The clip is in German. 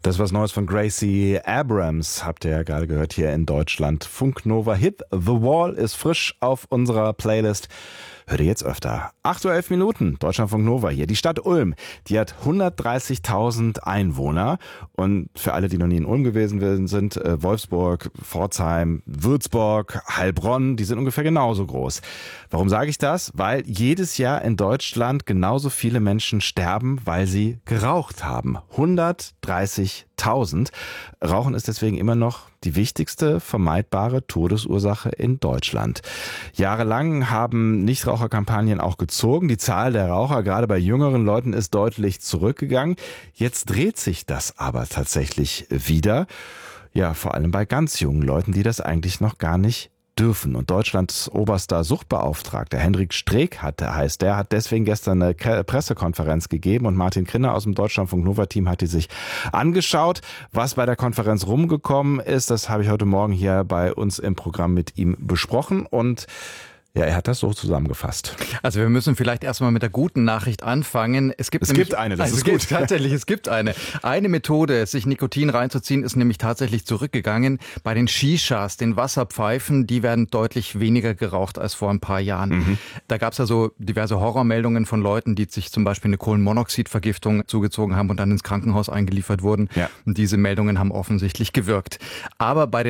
Das ist was Neues von Gracie Abrams, habt ihr ja gerade gehört hier in Deutschland. Funk Nova Hit The Wall ist frisch auf unserer Playlist. Hört ihr jetzt öfter. 8:11 Uhr, Deutschlandfunk Nova hier. Die Stadt Ulm, die hat 130.000 Einwohner. Und für alle, die noch nie in Ulm gewesen sind, Wolfsburg, Pforzheim, Würzburg, Heilbronn, die sind ungefähr genauso groß. Warum sage ich das? Weil jedes Jahr in Deutschland genauso viele Menschen sterben, weil sie geraucht haben. 130.000. Rauchen ist deswegen immer noch die wichtigste vermeidbare Todesursache in Deutschland. Jahrelang haben Nichtraucherkampagnen auch gezogen. Die Zahl der Raucher, gerade bei jüngeren Leuten, ist deutlich zurückgegangen. Jetzt dreht sich das aber tatsächlich wieder. Ja, vor allem bei ganz jungen Leuten, die das eigentlich noch gar nicht dürfen. Und Deutschlands oberster Suchtbeauftragter, Hendrik Streeck hat deswegen gestern eine Pressekonferenz gegeben und Martin Krinner aus dem Deutschlandfunk Nova Team hat die sich angeschaut. Was bei der Konferenz rumgekommen ist, das habe ich heute Morgen hier bei uns im Programm mit ihm besprochen und ja, er hat das so zusammengefasst. Also wir müssen vielleicht erstmal mit der guten Nachricht anfangen. Es gibt eine, das ist gut. Tatsächlich, es gibt eine. Eine Methode, sich Nikotin reinzuziehen, ist nämlich tatsächlich zurückgegangen. Bei den Shishas, den Wasserpfeifen, die werden deutlich weniger geraucht als vor ein paar Jahren. Da gab es ja so diverse Horrormeldungen von Leuten, die sich zum Beispiel eine Kohlenmonoxidvergiftung zugezogen haben und dann ins Krankenhaus eingeliefert wurden. Ja. Und diese Meldungen haben offensichtlich gewirkt. Aber bei den